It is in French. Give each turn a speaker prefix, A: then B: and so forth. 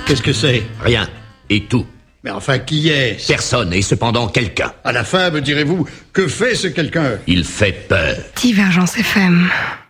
A: Qu'est-ce que c'est?
B: Rien. Et tout.
A: Mais enfin, qui est-ce?
B: Personne et cependant quelqu'un.
A: À la fin, me direz-vous, que fait ce quelqu'un?
B: Il fait peur.
C: Divergence FM.